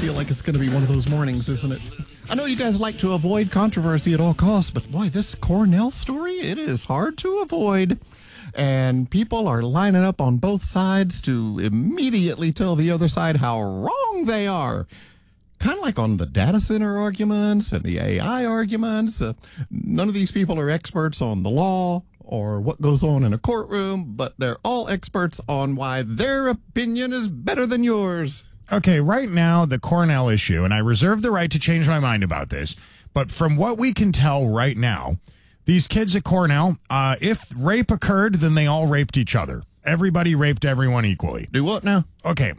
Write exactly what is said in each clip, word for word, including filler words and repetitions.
feel like it's going to be one of those mornings, isn't it? I know you guys like to avoid controversy at all costs, but boy, this Cornell story, it is hard to avoid. And people are lining up on both sides to immediately tell the other side how wrong they are. Kind of like on the data center arguments and the A I arguments. Uh, none of these people are experts on the law or what goes on in a courtroom, but they're all experts on why their opinion is better than yours. Okay, right now, the Cornell issue, and I reserve the right to change my mind about this, but from what we can tell right now, these kids at Cornell, uh, if rape occurred, then they all raped each other. Everybody raped everyone equally. Do what now? Okay,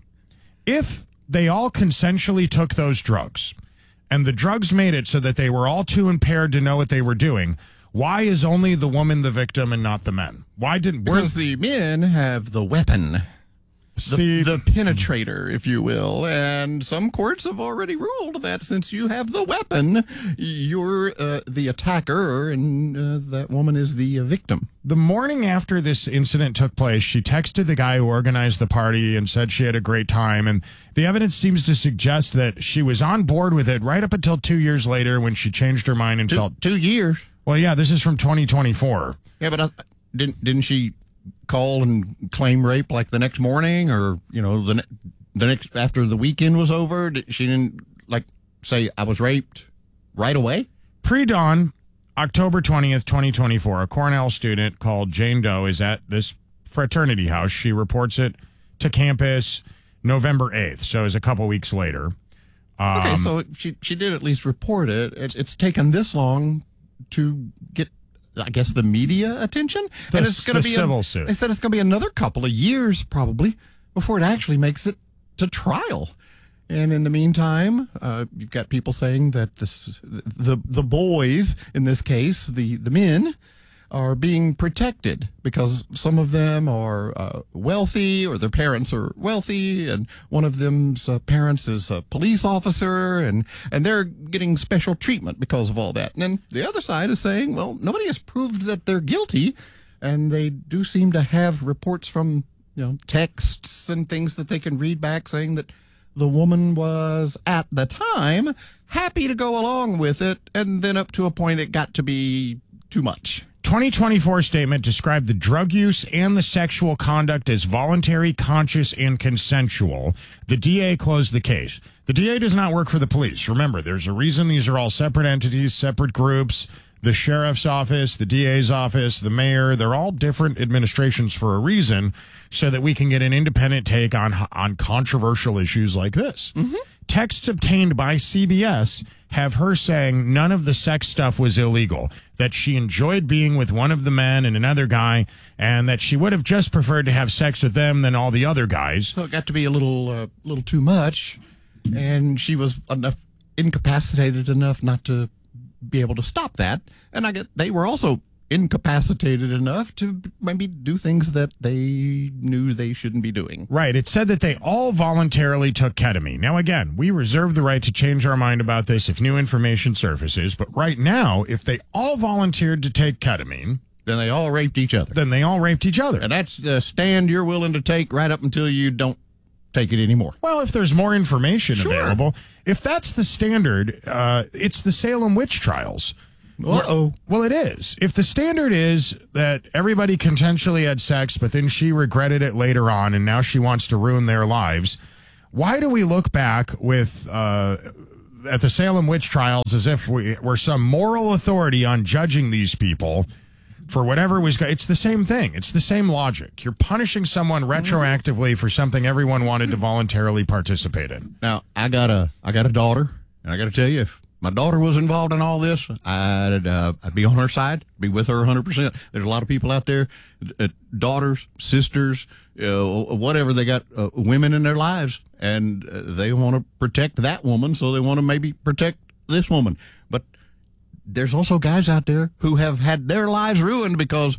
if they all consensually took those drugs, and the drugs made it so that they were all too impaired to know what they were doing, why is only the woman the victim and not the men? Why didn't... Because the men have the weapon. The, See, the penetrator, if you will. And some courts have already ruled that since you have the weapon, you're uh, the attacker and uh, that woman is the uh, victim. The morning after this incident took place, she texted the guy who organized the party and said she had a great time. And the evidence seems to suggest that she was on board with it right up until two years later when she changed her mind and two, felt... Two years? Well, yeah, this is from twenty twenty-four. Yeah, but uh, didn't didn't she call and claim rape like the next morning, or you know the ne- the next after the weekend was over? Did, she didn't like say I was raped right away. Pre-dawn, October twentieth, twenty twenty-four. A Cornell student called Jane Doe is at this fraternity house. She reports it to campus November eighth, so it's a couple weeks later. Um, okay, so she she did at least report it. it. It's taken this long to get, I guess, the media attention, the, and it's going to be civil a, suit. They said it's going to be another couple of years probably before it actually makes it to trial. And in the meantime, uh, you've got people saying that this the the boys in this case, the the men, are being protected because some of them are uh, wealthy, or their parents are wealthy, and one of them's uh, parents is a police officer, and, and they're getting special treatment because of all that. And then the other side is saying, well, nobody has proved that they're guilty, and they do seem to have reports from, you know, texts and things that they can read back saying that the woman was, at the time, happy to go along with it, and then up to a point it got to be too much. twenty twenty-four statement described the drug use and the sexual conduct as voluntary, conscious, and consensual. The D A closed the case. The D A does not work for the police. Remember, there's a reason these are all separate entities, separate groups. The sheriff's office, the D A's office, the mayor, they're all different administrations for a reason so that we can get an independent take on, on controversial issues like this. Mm-hmm. Texts obtained by C B S have her saying none of the sex stuff was illegal, that she enjoyed being with one of the men and another guy, and that she would have just preferred to have sex with them than all the other guys. So it got to be a little uh, little too much, and she was enough incapacitated enough not to be able to stop that. And I get they were also incapacitated enough to maybe do things that they knew they shouldn't be doing. Right. It said that they all voluntarily took ketamine. Now, again, we reserve the right to change our mind about this if new information surfaces. But right now, if they all volunteered to take ketamine, then they all raped each other. Then they all raped each other. And that's the stand you're willing to take right up until you don't take it anymore. Well, if there's more information Sure. available, if that's the standard, uh, it's the Salem witch trials. Uh-oh. Well, it is. If the standard is that everybody consensually had sex, but then she regretted it later on, and now she wants to ruin their lives, why do we look back with uh, at the Salem witch trials as if we, we're some moral authority on judging these people for whatever was... Go- it's the same thing. It's the same logic. You're punishing someone retroactively for something everyone wanted to voluntarily participate in. Now, I got a I got a daughter, and I got to tell you, if my daughter was involved in all this, I'd uh, I'd be on her side, be with her one hundred percent. There's a lot of people out there, uh, daughters, sisters, uh, whatever, they got uh, women in their lives, and uh, they want to protect that woman, so they want to maybe protect this woman. But there's also guys out there who have had their lives ruined because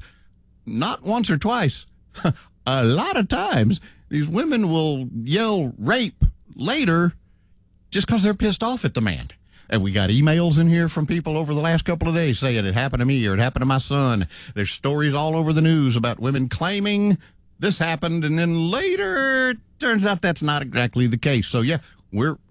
not once or twice, a lot of times, these women will yell rape later just because they're pissed off at the man. And we got emails in here from people over the last couple of days saying it happened to me or it happened to my son. There's stories all over the news about women claiming this happened, and then later it turns out that's not exactly the case. So, yeah, we're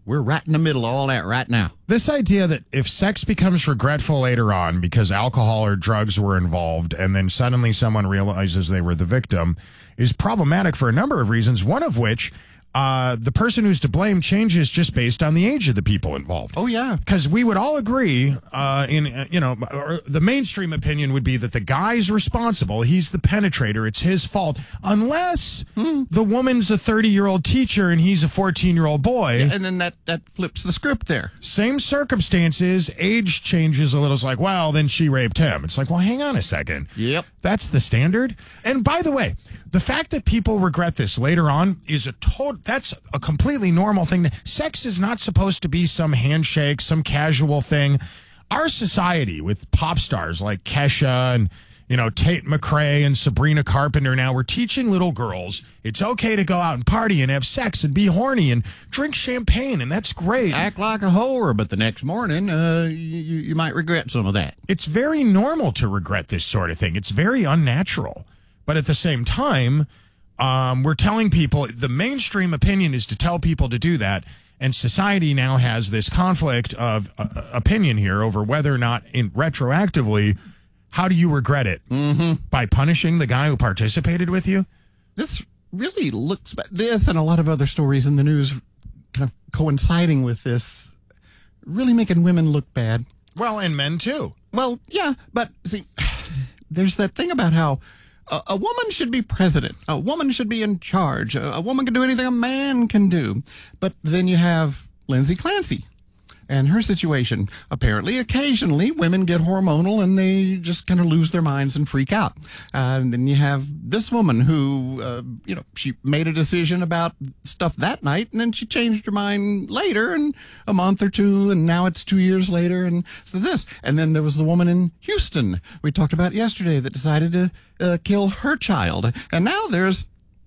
we're right in the middle of all that right now. This idea that if sex becomes regretful later on because alcohol or drugs were involved and then suddenly someone realizes they were the victim is problematic for a number of reasons, one of which uh, the person who's to blame changes just based on the age of the people involved. Oh, yeah. Because we would all agree uh, in, uh, you know, or the mainstream opinion would be that the guy's responsible. He's the penetrator. It's his fault. Unless hmm. the woman's a thirty-year-old teacher and he's a fourteen-year-old boy. Yeah, and then that, that flips the script there. Same circumstances, age changes a little. It's like, well, then she raped him. It's like, well, hang on a second. Yep. That's the standard. And by the way, the fact that people regret this later on is a total, that's a completely normal thing. Sex is not supposed to be some handshake, some casual thing. Our society with pop stars like Kesha and, you know, Tate McRae and Sabrina Carpenter now, we're teaching little girls it's okay to go out and party and have sex and be horny and drink champagne, and that's great. Act like a whore, but the next morning, uh, you, you might regret some of that. It's very normal to regret this sort of thing. It's very unnatural. But at the same time, um, we're telling people, the mainstream opinion is to tell people to do that. And society now has this conflict of uh, opinion here over whether or not, in retroactively, how do you regret it? Mm-hmm. By punishing the guy who participated with you? This really looks, this and a lot of other stories in the news kind of coinciding with this, really making women look bad. Well, and men too. Well, yeah, but see, there's that thing about how A, a woman should be president. A woman should be in charge. A, a woman can do anything a man can do. But then you have Lindsay Clancy and her situation. Apparently, occasionally, women get hormonal and they just kind of lose their minds and freak out. Uh, and then you have this woman who, uh, you know, she made a decision about stuff that night and then she changed her mind later and a month or two, and now it's two years later and so this. And then there was the woman in Houston we talked about yesterday that decided to uh, kill her child. And now there's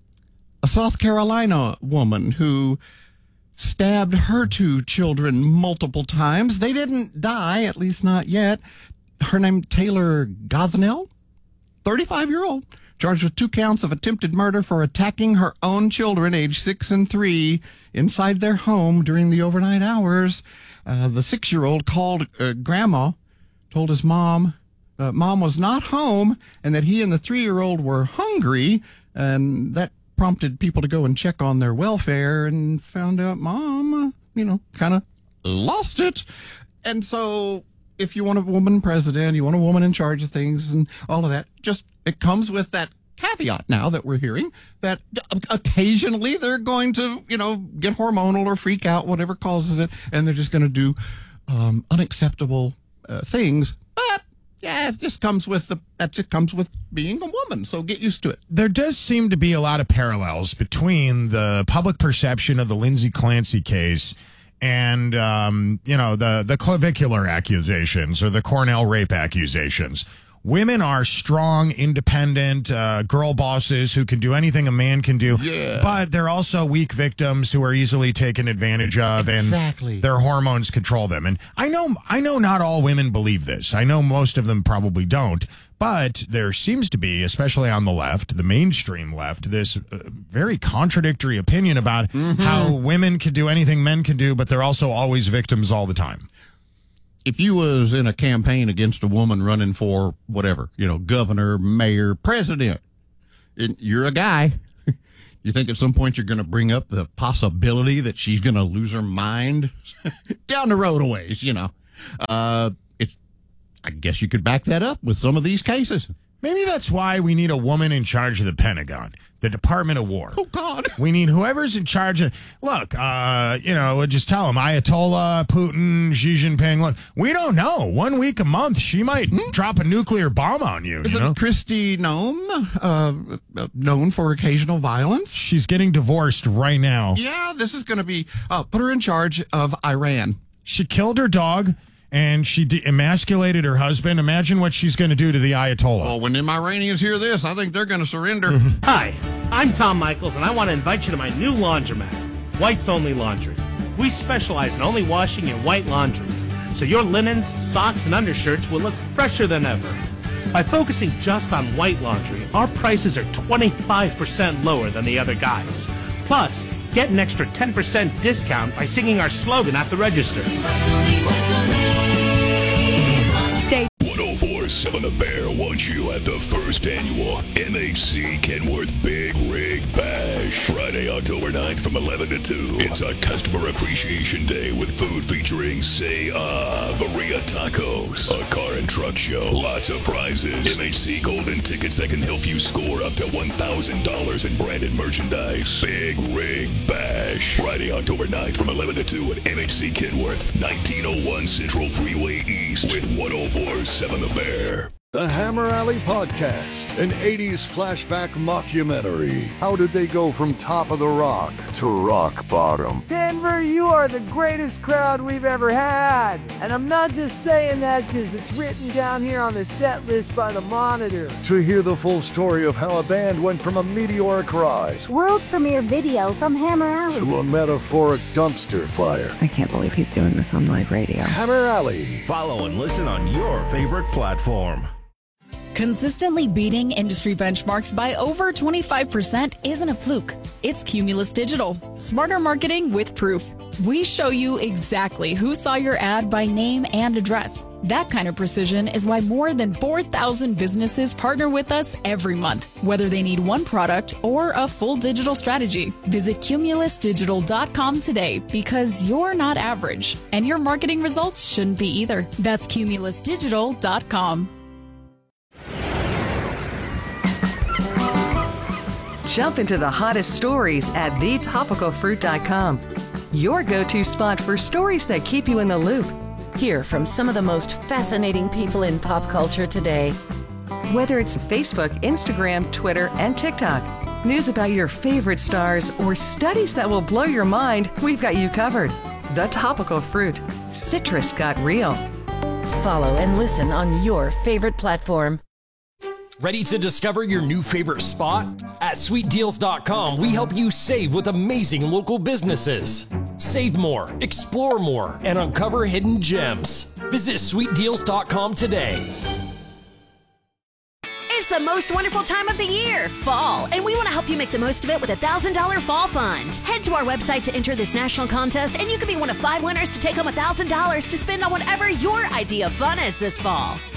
a South Carolina woman who stabbed her two children multiple times. They didn't die, at least not yet. Her name, Taylor Gosnell, thirty-five-year-old, charged with two counts of attempted murder for attacking her own children, age six and three, inside their home during the overnight hours. Uh, the six-year-old called uh, Grandma, told his mom, uh, Mom was not home, and that he and the three-year-old were hungry, and that prompted people to go and check on their welfare and found out Mom, you know, kind of lost it. And so if you want a woman president, you want a woman in charge of things and all of that, just it comes with that caveat now that we're hearing that occasionally they're going to, you know, get hormonal or freak out, whatever causes it, and they're just going to do um, unacceptable uh, things. But yeah, it just comes with the that just comes with being a woman. So get used to it. There does seem to be a lot of parallels between the public perception of the Lindsay Clancy case and um, you know, the the clavicular accusations or the Cornell rape accusations. Women are strong, independent uh, girl bosses who can do anything a man can do. Yeah. But they're also weak victims who are easily taken advantage of, exactly. and their hormones control them. And I know, I know, not all women believe this. I know most of them probably don't. But there seems to be, especially on the left, the mainstream left, this uh, very contradictory opinion about mm-hmm. how women can do anything men can do, but they're also always victims all the time. If you was in a campaign against a woman running for whatever, you know, governor, mayor, president, and you're a guy, you think at some point you're going to bring up the possibility that she's going to lose her mind down the road a ways, you know. Uh, it's, I guess you could back that up with some of these cases. Maybe that's why we need a woman in charge of the Pentagon, the Department of War. Oh, God. We need whoever's in charge of, look, uh, you know, we'll just tell them, Ayatollah, Putin, Xi Jinping, look, we don't know. One week a month, she might hmm? drop a nuclear bomb on you. Is you know? it Kristi Noem, uh, known for occasional violence? She's getting divorced right now. Yeah, this is going to be, uh, put her in charge of Iran. She killed her dog. And she de- emasculated her husband. Imagine what she's going to do to the Ayatollah. Well, when them Iranians hear this, I think they're going to surrender. Hi, I'm Tom Michaels, and I want to invite you to my new laundromat, White's Only Laundry. We specialize in only washing in white laundry, so your linens, socks, and undershirts will look fresher than ever. By focusing just on white laundry, our prices are twenty-five percent lower than the other guys. Plus, Get an extra ten percent discount by singing our slogan at the register. Stay. one oh four point seven The Bear wants you at the first annual M H C Kenworth Big Rig Bash. Friday, October ninth from eleven to two. It's a customer appreciation day with food featuring Say Ah, Maria Tacos, a car and truck show, lots of prizes, M H C Golden tickets that can help you score up to one thousand dollars in branded merchandise. Big Rig Bash. Friday, October ninth from eleven to two at M H C Kenworth, nineteen oh one Central Freeway East with one oh four point seven The Bear. The Hammer Alley Podcast, an eighties flashback mockumentary. How did they go from top of the rock to rock bottom? Denver, you are the greatest crowd we've ever had. And I'm not just saying that because it's written down here on the set list by the Monitor. To hear the full story of how a band went from a meteoric rise, world premiere video from Hammer Alley, to a metaphoric dumpster fire. I can't believe he's doing this on live radio. Hammer Alley. Follow and listen on your favorite platform. Consistently beating industry benchmarks by over twenty-five percent isn't a fluke. It's Cumulus Digital. Smarter marketing with proof. We show you exactly who saw your ad by name and address. That kind of precision is why more than four thousand businesses partner with us every month, whether they need one product or a full digital strategy. Visit cumulus digital dot com today because you're not average, and your marketing results shouldn't be either. That's cumulus digital dot com. Jump into the hottest stories at the topical fruit dot com. Your go-to spot for stories that keep you in the loop. Hear from some of the most fascinating people in pop culture today. Whether it's Facebook, Instagram, Twitter, and TikTok, news about your favorite stars, or studies that will blow your mind, we've got you covered. The Topical Fruit. Citrus got real. Follow and listen on your favorite platform. Ready to discover your new favorite spot? At sweet deals dot com, we help you save with amazing local businesses. Save more, explore more, and uncover hidden gems. Visit sweet deals dot com today. It's the most wonderful time of the year, fall, and we want to help you make the most of it with a one thousand dollars Fall Fund. Head to our website to enter this national contest, and you can be one of five winners to take home one thousand dollars to spend on whatever your idea of fun is this fall.